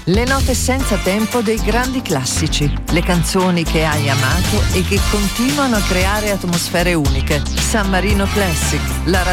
Le note senza tempo dei grandi classici, le canzoni che hai amato e che continuano a creare atmosfere uniche. San Marino Classic, la